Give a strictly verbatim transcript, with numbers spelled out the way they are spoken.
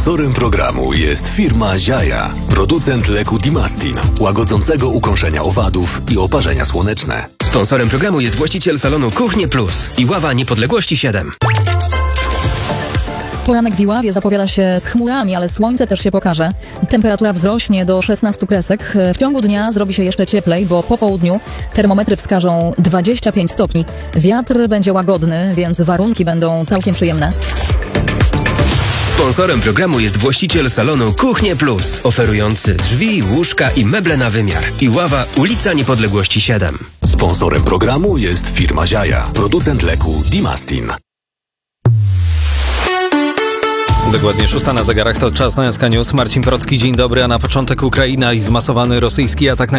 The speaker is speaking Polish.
Sponsorem programu jest firma Ziaja, producent leku Dimastin, łagodzącego ukąszenia owadów i oparzenia słoneczne. Sponsorem programu jest właściciel salonu Kuchnie Plus i Ława Niepodległości siedem. Poranek w Iławie zapowiada się z chmurami, ale słońce też się pokaże. Temperatura wzrośnie do szesnastu kresek. W ciągu dnia zrobi się jeszcze cieplej, bo po południu termometry wskażą dwadzieścia pięć stopni. Wiatr będzie łagodny, więc warunki będą całkiem przyjemne. Sponsorem programu jest właściciel salonu Kuchnie Plus, oferujący drzwi, łóżka i meble na wymiar. Iława, ulica Niepodległości siedem. Sponsorem programu jest firma Ziaja, producent leku Dimastin. Dokładnie szósta na zegarach, to czas na S K News. Marcin Procki, dzień dobry, a na początek Ukraina i zmasowany rosyjski atak na